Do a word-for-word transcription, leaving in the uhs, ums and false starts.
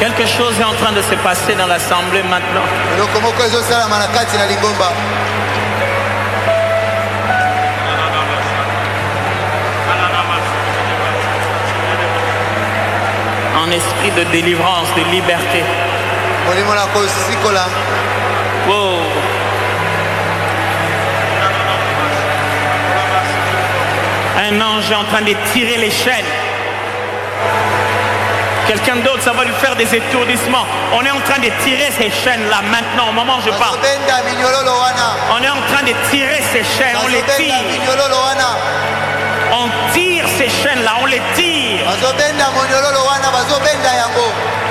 Quelque chose est en train de se passer dans l'assemblée maintenant. En esprit de délivrance, de liberté. Wow. Un ange est en train de tirer les chaînes. Quelqu'un d'autre, ça va lui faire des étourdissements. On est en train de tirer ces chaînes-là maintenant, au moment où je parle. On est en train de tirer ces chaînes, on les tire. On tire ces chaînes-là, on les tire.